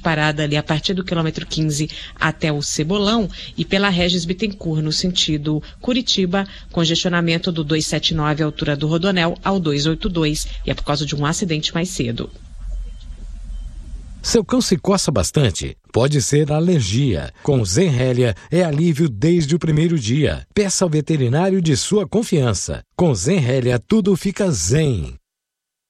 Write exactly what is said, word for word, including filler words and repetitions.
parada ali a partir do quilômetro quinze até o Cebolão, e pela Regis Bittencourt no sentido Curitiba, congestionamento do duzentos e setenta e nove à altura do Rodonel ao duzentos e oitenta e dois, e é por causa de um acidente mais cedo. Seu cão se coça bastante? Pode ser alergia. Com Zenrelia é alívio desde o primeiro dia. Peça ao veterinário de sua confiança. Com Zenrelia tudo fica zen.